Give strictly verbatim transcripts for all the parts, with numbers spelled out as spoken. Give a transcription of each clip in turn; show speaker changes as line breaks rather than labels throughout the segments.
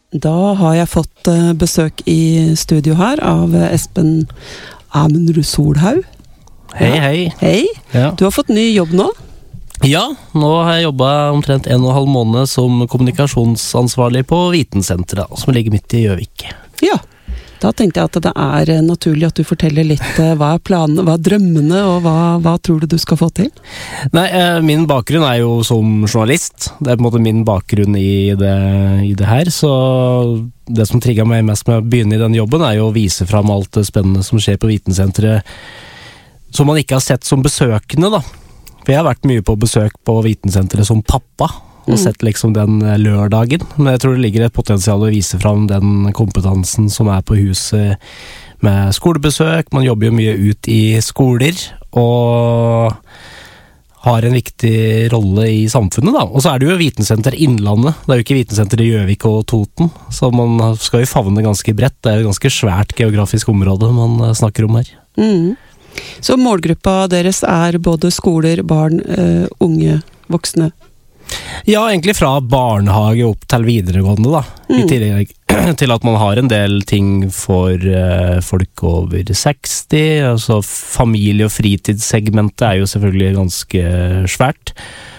Da har jeg fått eh, besøk i studio her av eh, Espen Amundrud Solhaug.
Hei, hei.
Hei.
Ja.
Du har fått ny jobb nå?
Ja, nå har jeg jobbet omtrent en og en halv måned som kommunikasjonsansvarlig på Vitensenteret, som ligger midt i Gjøvik.
Ja. Da tenkte jeg at det er eh, naturlig at du forteller litt eh, hva er planene, hva er drømmene, og hva, hva tror du du skal få til?
Nei, eh, min bakgrunn er jo som journalist. Det er på en måte min bakgrunn i det, i det her, så det som trigget meg mest med å begynne i den jobben er jo å vise frem alt det spennende som skjer på Vitensenteret, som man ikke har sett som besøkende da. For jeg har vært mye på besøk på Vitensenteret som pappa, og mm. sett liksom den lørdagen, men jeg tror det ligger et potensial å vise frem den kompetansen som er på huset med skolebesøk. Man jobber jo mye ut i skoler, og har en viktig rolle i samfunnet da. Og så er det jo Vitensenter Innlandet, det er jo ikke Vitensenter i Gjøvik og Toten, så man skal jo favne ganske bredt, det er jo ganske svært geografisk område man snakker om her.
Mm. Så målgruppa deres er både skoler, barn, uh, unge, voksne?
Ja, egentlig fra barnehage opp til videregående da, mm. i tillegg til at man har en del ting for uh, folk over seksti, altså familie- og fritidssegmentet er jo selvfølgelig ganske svært.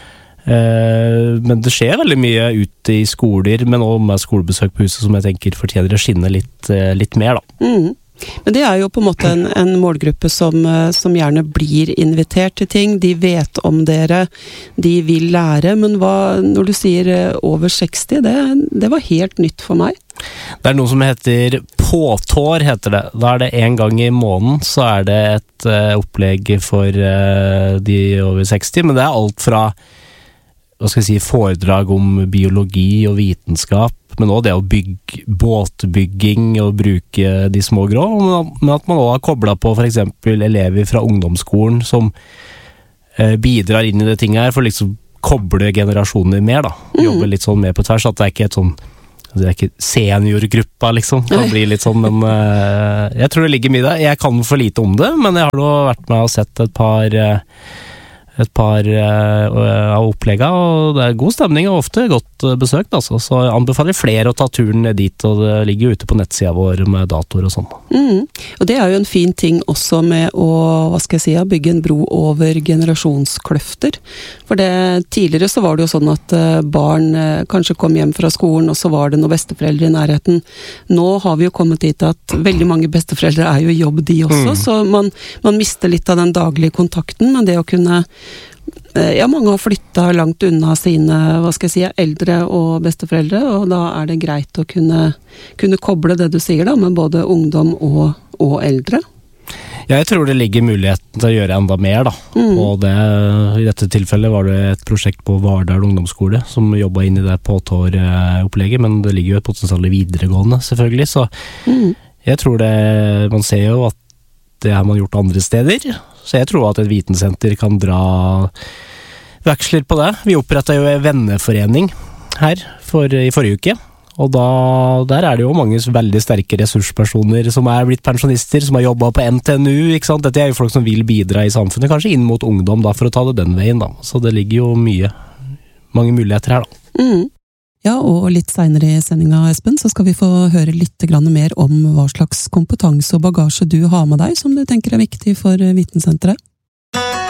Uh, men det skjer veldig mye ute i skoler, men også med skolebesøk på huset som jeg tenker fortjener å skinne litt, uh, litt mer da.
Mm. Men det er jo på en måte en, en målgruppe som, som gjerne blir invitert til ting. De vet om dere, de vil lære, men hva, når du sier over seksti, det, det var helt nytt for meg.
Det er noe som heter påtår, heter det. Da er det en gang i måneden, så er det et uh, opplegg for uh, de over seksti, men det er alt fra hva skal jeg si, foredrag om biologi og vitenskap, men også det å bygge båtbygging og bruke de små grå, men at man også har koblet på for eksempel elever fra ungdomsskolen som eh, bidrar inn i det tinget her, for liksom koble generasjoner mer da, jobbe litt sånn med på tvers, at det er ikke et sånn, det er ikke seniorgruppa liksom, det kan bli litt sånn, men eh, jeg tror det ligger mye der. Jeg kan for lite om det, men jeg har da vært med og sett et par eh, et par uh, av opplegget, og det er god stemning og ofte godt uh, besøkt, altså. Så jeg anbefaler flere å ta turen ned dit, og det ligger jo ute på nettsida vår med datoer og sånn.
Mm. Og det er jo en fin ting også med å, hva skal jeg si, bygge en bro over generasjonskløfter. For det, tidligere så var det jo sånn at uh, barn uh, kanskje kom hjem fra skolen, og så var det noen besteforeldre i nærheten. Nå har vi jo kommet dit at veldig mange besteforeldre er jo i jobb de også, mm. så man, man mister litt av den daglige kontakten, men det å kunne ja, mange har flyttet langt unna sine, hva skal jeg si, eldre og besteforeldre, og da er det greit å kunne, kunne koble det du sier da, med både ungdom og, og eldre.
Ja, jeg tror det ligger muligheten til å gjøre enda mer da, mm. og det, i dette tilfellet var det et prosjekt på Vardal ungdomsskole som jobbet inn i det påtår-opplegget, men det ligger jo et potensial i videregående selvfølgelig, så mm. jeg tror det, man ser jo at det har man gjort andre steder, så jeg tror at et vitensenter kan dra veksler på det. Vi opprettet jo en venneforening her for, i forrige uke, og da, der er det jo mange veldig sterke ressurspersoner som er blitt pensjonister, som har jobbet på N T N U, ikke sant? Dette er jo folk som vil bidra i samfunnet, kanskje inn mot ungdom da, for å ta det den veien da. Så det ligger jo mye, mange muligheter her da.
Mm. Ja, og litt senere i sendinga, Espen, så skal vi få høre litt grann mer om hva slags kompetanse og bagasje du har med deg, som du tenker er viktig for Vitensenteret.